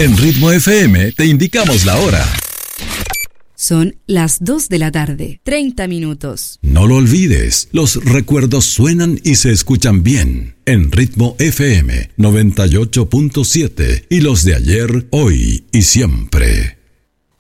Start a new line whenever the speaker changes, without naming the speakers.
En Ritmo FM te indicamos la hora.
Son las 2 de la tarde, 30 minutos.
No lo olvides, los recuerdos suenan y se escuchan bien en Ritmo FM 98.7 y los de ayer, hoy y siempre.